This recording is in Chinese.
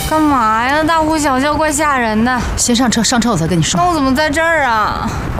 干嘛呀？大呼小叫怪吓人的。 先上车，上车我再跟你说。 那我怎么在这儿啊？